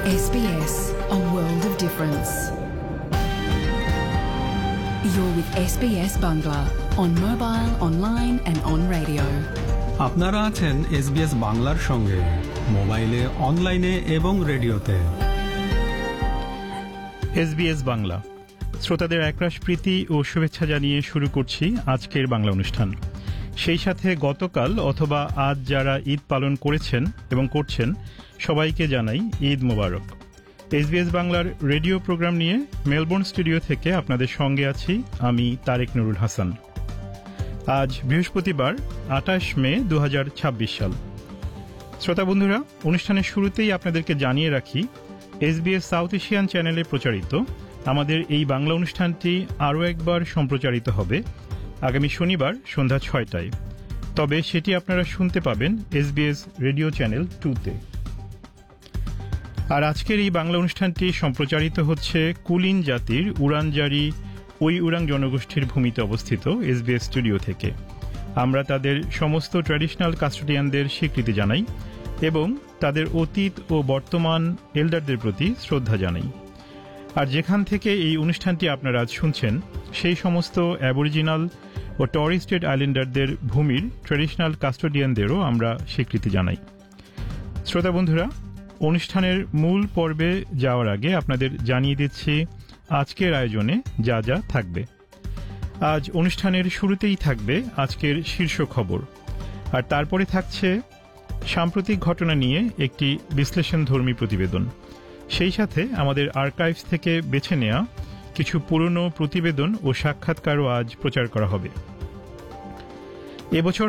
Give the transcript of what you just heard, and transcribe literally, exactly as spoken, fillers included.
S B S, a world of difference. You're with S B S Bangla on mobile, online and on radio. আপনারা আছেন SBS বাংলার সঙ্গে মোবাইলে, অনলাইনে এবং রেডিওতে। এসবিএস বাংলা শ্রোতাদের একরাশ প্রীতি ও শুভেচ্ছা জানিয়ে শুরু করছি আজকের বাংলা অনুষ্ঠান। সেই সাথে গতকাল অথবা আজ যারা ঈদ পালন করেছেন এবং করছেন সবাইকে জানাই ঈদ মোবারক। এসবিএস বাংলার রেডিও প্রোগ্রাম নিয়ে মেলবোর্ন স্টুডিও থেকে আপনাদের সঙ্গে আছি আমি তারেক নুরুল হাসান। আজ বৃহস্পতিবার আটাশ মে দু হাজার ছাব্বিশ সাল। শ্রোতা বন্ধুরা, অনুষ্ঠানের শুরুতেই আপনাদেরকে জানিয়ে রাখি এসবিএস সাউথ এশিয়ান চ্যানেলে প্রচারিত আমাদের এই বাংলা অনুষ্ঠানটি আরও একবার সম্প্রচারিত হবে আগামী শনিবার সন্ধ্যা ছয়টায়। তবে সেটি আপনারা শুনতে পাবেন এসবিএস রেডিও চ্যানেল টুতে। আর আজকের এই বাংলা অনুষ্ঠানটি সম্প্রচারিত হচ্ছে কুলিন জাতির উড়ানজারি ওই উরাং জনগোষ্ঠীর ভূমিতে অবস্থিত এসবিএস স্টুডিও থেকে। আমরা তাদের সমস্ত ট্র্যাডিশনাল কাস্টোডিয়ানদের স্বীকৃতি জানাই এবং তাদের অতীত ও বর্তমান এল্ডারদের প্রতি শ্রদ্ধা জানাই। আর যেখান থেকে এই অনুষ্ঠানটি আপনারা আজ শুনছেন সেই সমস্ত অ্যাবরিজিনাল ও টরেস স্ট্রেট আইল্যান্ডারদের ভূমির ট্র্যাডিশনাল কাস্টোডিয়ানদেরও আমরা স্বীকৃতি জানাই। শ্রোতা বন্ধুরা, অনুষ্ঠানের মূল পর্বে যাওয়ার আগে আপনাদের জানিয়ে দিচ্ছি আজকের আয়োজনে যা যা থাকবে। আজ অনুষ্ঠানের শুরুতেই থাকবে আজকের শীর্ষ খবর, আর তারপরে থাকছে সাম্প্রতিক ঘটনা নিয়ে একটি বিশ্লেষণধর্মী প্রতিবেদন। সেই সাথে আমাদের আর্কাইভস থেকে বেছে নেওয়া কিছু পুরনো প্রতিবেদন ও সাক্ষাৎকারও আজ প্রচার করা হবে। এবছর